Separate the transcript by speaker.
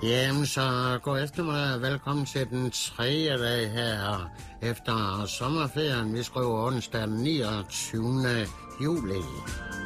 Speaker 1: Jamen, så god eftermiddag. Velkommen til den tredje dag her efter sommerferien. Vi skriver onsdag den 29. juli.